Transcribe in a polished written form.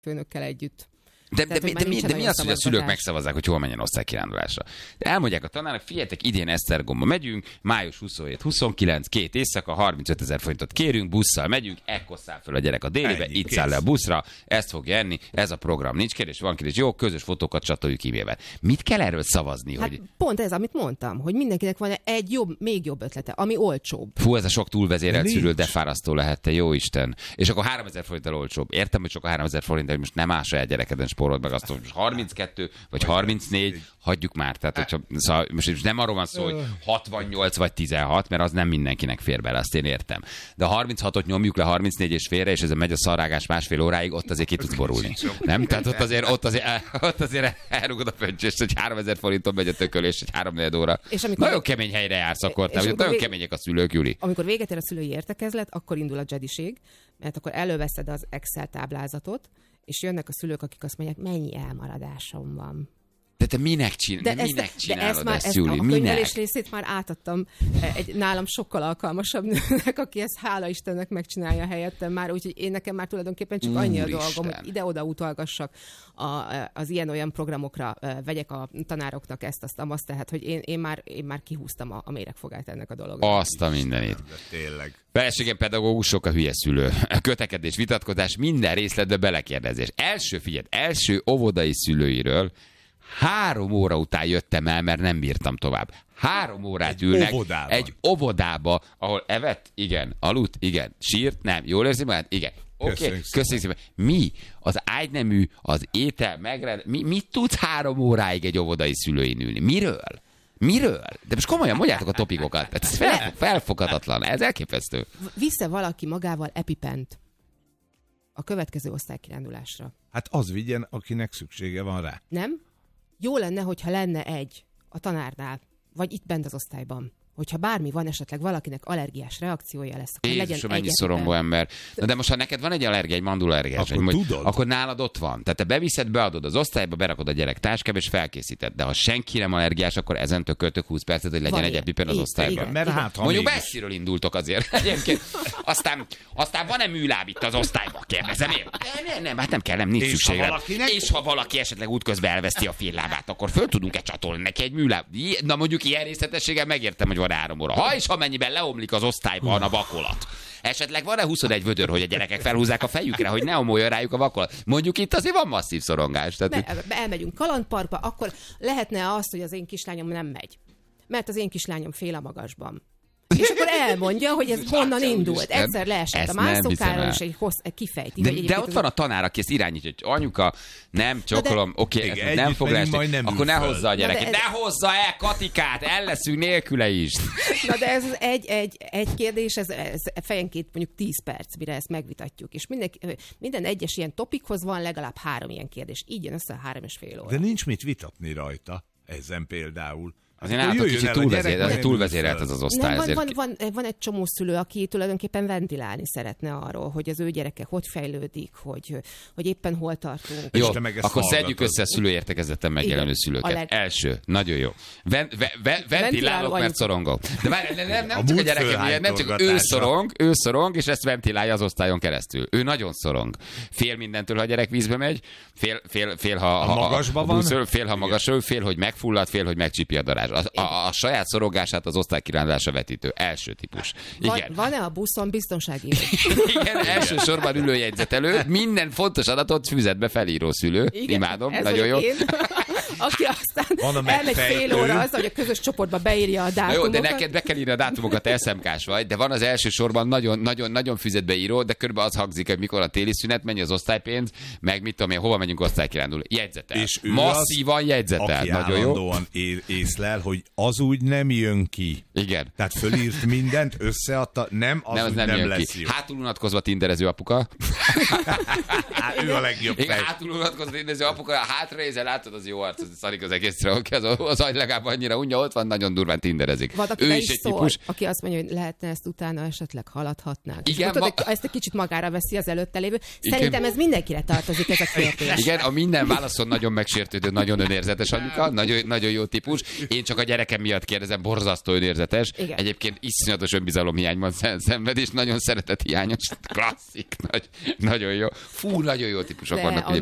főnökkel együtt. De mi az, hogy a szülők megszavazzák, hogy hol menjen osztálykirándulásra? De elmondják a tanárnak, figyeljetek, idén Esztergomba megyünk, május 27-29, 2 éjszaka, 35 000 forintot kérünk, busszal megyünk, ekkor száll fel a gyerek a délibe, itt száll le a buszra, ezt fogja enni, ez a program, nincs kérdés, van kérdés, jó, közös fotókat csatoljuk e-mailben. Mit kell erről szavazni? Hát hogy... pont ez, amit mondtam, hogy mindenkinek van egy jobb, még jobb ötlete, ami olcsóbb. Fú, ez a sok túlvezérelt szülő, de fárasztó lehet, te jó Isten. És akkor 3000 forinttal olcsóbb. Értem, hogy csak a 3000 forinttal, most nem ássa el gyerekeden spórolt meg azt, hogy 32 vagy 34, hagyjuk már. Tehát, hogyha, szóval most nem arról van szó, hogy 68 vagy 16, mert az nem mindenkinek fér bele, azt én értem. De a 36-ot nyomjuk le 34 és félre, és ez megy a szarágás másfél óráig, ott azért ki tudsz borulni. Nem? Tehát ott azért elrugod a pöncsést, hogy 3000 forinton megy a tökölés, hogy 3-4 óra. Nagyon kemény helyre jársz akkor, tehát nagyon kemények a szülők, Juli. Amikor véget ér a szülői értekezlet, akkor indul a jediség, mert akkor előveszed az Excel táblázatot, és jönnek a szülők, akik azt mondják, mennyi elmaradásom van. De te minek csinálod ezt, Júli? A könyvelés részét már átadtam egy nálam sokkal alkalmasabb nőnek, aki ezt hála Istennek megcsinálja helyettem már, úgyhogy nekem már tulajdonképpen csak annyi a dolgom, hogy ide-oda utalgassak az ilyen-olyan programokra, vegyek a tanároknak ezt, tehát hogy én már kihúztam a méregfogát ennek a dolognak. Azt a mindenit. Tényleg. Feleségem pedagógusok, a hülye szülő. Kötekedés, vitatkozás, minden részletbe belekérdezés. Első óvodai szülőiről 3 óra után jöttem el, mert nem bírtam tovább. 3 órát ülnek egy óvodába, ahol evett, igen, aludt, igen, sírt, nem, jól érzi magát, igen. Oké, köszönjük szépen. Mi? Az ágynemű, az étel, mit tudsz 3 óráig egy óvodai szülőin ülni? Miről? De most komolyan mondjátok a topikokat. Ez felfoghatatlan, ez elképesztő. Visze valaki magával EpiPent a következő osztálykirándulásra. Hát az vigyen, akinek szüksége van rá. Nem? Jó lenne, hogyha lenne egy a tanárnál, vagy itt bent az osztályban. Hogyha bármi van, esetleg valakinek allergiás reakciója lesz, akkor legyen egy. Mennyi szorongó ember. Na de most, ha neked van egy allergia, egy mandula-allergiás, akkor nálad ott van. Tehát te beviszed, beadod az osztályba, berakod a gyerek táskába, és felkészíted. De ha senki nem allergiás, akkor ezentől költök 20 percet, hogy legyen egy EpiPen az osztályban. Mert hát, mondjuk messziről indultok azért. Aztán van-e műláb itt az osztályban? Kérdezem én. Nem, hát nem kell, nem, nincs szükségre. És ha valaki esetleg útközben elveszti a féllábát, akkor föl tudunk-e csatolni neki egy műláb? Na mondjuk ilyen részletességgel megértem, hogy van 3 óra. Ha és amennyiben leomlik az osztályban a vakolat. Esetleg van-e 21 vödör, hogy a gyerekek felhúzzák a fejükre, hogy ne omoljon rájuk a vakolat? Mondjuk itt azért van masszív szorongás. Tehát elmegyünk kalandparkba, akkor lehetne az, hogy az én kislányom nem megy. Mert az én kislányom fél a magasban. És akkor elmondja, hogy ez honnan indult. Egyszer leesett a mászókáról, és kifejti. De ott van a tanár, aki ezt irányítja, hogy anyuka, nem csokolom, oké, nem fog leesni, akkor ne hozza a gyereket. Ne hozza el Katikát, el leszünk nélküle is. Na de ez egy kérdés, ez fejenként mondjuk 10 perc, mire ezt megvitatjuk. És minden egyes ilyen topikhoz van legalább 3 ilyen kérdés. Így jön össze 3,5 óra. De nincs mit vitatni rajta, ezen például. Azért nálatok kicsit túlvezérelt ez az osztály. Van egy csomó szülő, aki tulajdonképpen ventilálni szeretne arról, hogy az ő gyereke hogy fejlődik, hogy éppen hol tartunk. Jó, akkor szedjük össze a szülőértekezleten megjelenő szülőket. Első, nagyon jó. Ventilálok, mert szorongok. De várj, nem csak a gyerekem, nem csak ő szorong, és ezt ventilálja az osztályon keresztül. Ő nagyon szorong. Fél mindentől, ha a gyerek vízbe megy, fél ha magasban van, fél ha magasról, fél, hogy megfullad, fél, hogy megcsípi a darázs. A saját szorongását az osztálykirándulásra vetítő. Első típus. Igen. Van-e a buszon biztonsági? Igen, elsősorban ülőjegyzetelő. Minden fontos adatot fűzet be felíró szülő. Igen, imádom, nagyon jó. Aki aztán elmegy fél óra az, hogy a közös csoportba beírja a dátumokat. Jó, de neked be kell írni a dátumokat, SMK-s vagy, de van az elsősorban nagyon füzetbe író, de körülbelül az hangzik, hogy mikor a téli szünet, mennyi az osztálypénz, meg mit tudom én, hova megyünk osztálykirándulni. Jegyzetel. És masszívan jegyzetel. Aki nagyon jó. Állandóan észlel, hogy az úgy nem jön ki. Igen. Tehát fölírt mindent, összeadta, nem jön lesz ki. jó. Hátul unatkozva tinderező apuka. Ő a legjobb fej. Igen, hátul unatkozva tinderező apuka, hátranézel, látod, az jó arc, szarik az egészre, az agy legalább annyira unja, ott van, nagyon durván tinderezik. Ő is egy típus. Aki azt mondja, hogy lehetne ezt utána esetleg haladhatnánk. Igen, ezt egy kicsit magára veszi az előtte lévő. Szerintem ez mindenkire tartozik, ez a kérdés. Igen, a minden válaszon nagyon megsértődő, nagyon önérzetes anyuka, nagyon jó típus. Én csak a gyerekem miatt kérdezem, borzasztó önérzetes. Igen. Egyébként iszonyatos önbizalomhiányban szenved, és nagyon szeretethiányos. Klasszik, nagyon jó. Fú, nagyon jó típusok vannak.